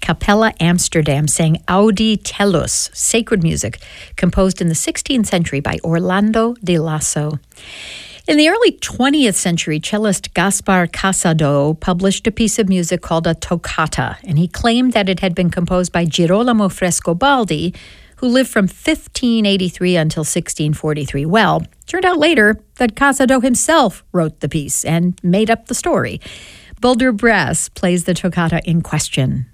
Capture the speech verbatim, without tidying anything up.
Capella Amsterdam sang Audi Tellus, sacred music, composed in the sixteenth century by Orlando di Lasso. In the early twentieth century, cellist Gaspar Casado published a piece of music called a toccata, and he claimed that it had been composed by Girolamo Frescobaldi, who lived from fifteen eighty-three until sixteen forty-three. Well, turned out later that Casado himself wrote the piece and made up the story. Boulder Brass plays the toccata in question.